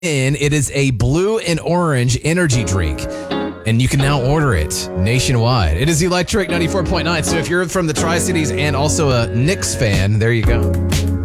And it is a blue and orange energy drink. And you can now order it nationwide. It is Electric 94.9. So if you're from the Tri-Cities and also a Knicks fan, there you go.